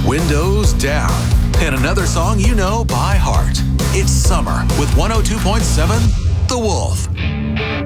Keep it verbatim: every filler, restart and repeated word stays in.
Windows down. And another song you know by heart. It's summer with one oh two point seven The Wolf.